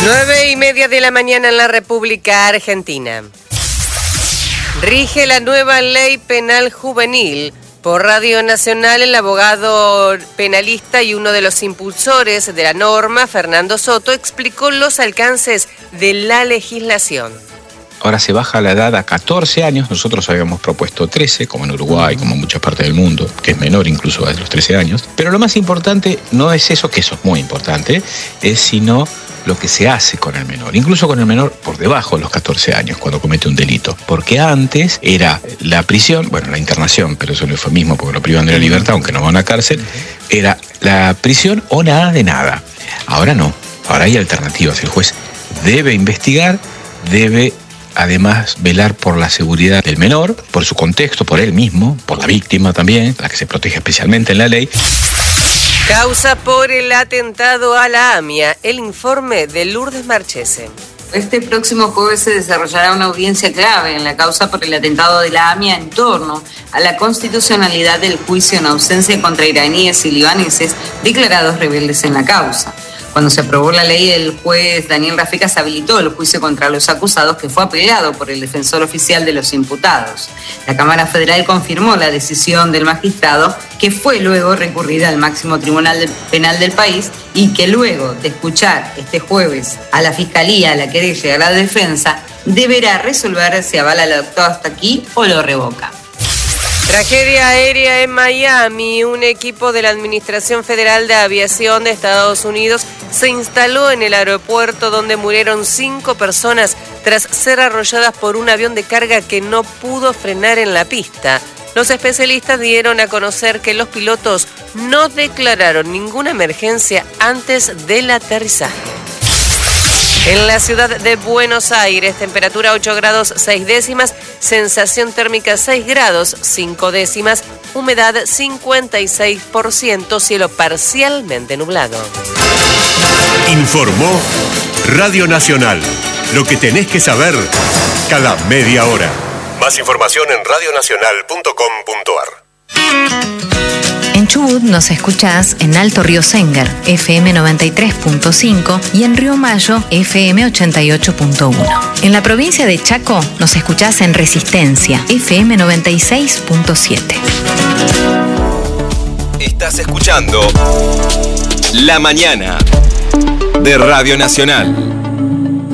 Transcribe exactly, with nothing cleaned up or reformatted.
Nueve y media de la mañana en la República Argentina. Rige la nueva ley penal juvenil. Por Radio Nacional, el abogado penalista y uno de los impulsores de la norma, Fernando Soto, explicó los alcances de la legislación. Ahora se baja la edad a catorce años, nosotros habíamos propuesto trece, como en Uruguay, como en muchas partes del mundo, que es menor incluso a los trece años. Pero lo más importante no es eso, que eso es muy importante, es sino lo que se hace con el menor, incluso con el menor por debajo de los catorce años cuando comete un delito. Porque antes era la prisión, bueno, la internación, pero eso no es eufemismo porque lo privan de la libertad, aunque no va a una cárcel, era la prisión o nada de nada. Ahora no, ahora hay alternativas. El juez debe investigar, debe además velar por la seguridad del menor, por su contexto, por él mismo, por la víctima también, la que se protege especialmente en la ley. Causa por el atentado a la AMIA. El informe de Lourdes Marchese. Este próximo jueves se desarrollará una audiencia clave en la causa por el atentado de la AMIA en torno a la constitucionalidad del juicio en ausencia contra iraníes y libaneses declarados rebeldes en la causa. Cuando se aprobó la ley, el juez Daniel Rafecas habilitó el juicio contra los acusados, que fue apelado por el defensor oficial de los imputados. La Cámara Federal confirmó la decisión del magistrado, que fue luego recurrida al máximo tribunal penal del país y que luego de escuchar este jueves a la Fiscalía, a la querella y a la defensa, deberá resolver si avala el adoptado hasta aquí o lo revoca. Tragedia aérea en Miami. Un equipo de la Administración Federal de Aviación de Estados Unidos se instaló en el aeropuerto donde murieron cinco personas tras ser arrolladas por un avión de carga que no pudo frenar en la pista. Los especialistas dieron a conocer que los pilotos no declararon ninguna emergencia antes del aterrizaje. En la ciudad de Buenos Aires, temperatura ocho grados seis décimas, sensación térmica seis grados cinco décimas, humedad cincuenta y seis por ciento, cielo parcialmente nublado. Informó Radio Nacional. Lo que tenés que saber cada media hora. Más información en radio nacional punto com punto a r. En Chubut nos escuchás en Alto Río Sengar, F M noventa y tres punto cinco, y en Río Mayo, F M ochenta y ocho punto uno. En la provincia de Chaco nos escuchás en Resistencia, F M noventa y seis punto siete. Estás escuchando La Mañana de Radio Nacional.